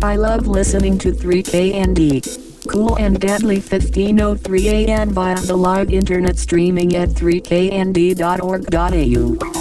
I love listening to 3KND. Cool and deadly 15:03 a.m. via the live internet streaming at 3knd.org.au.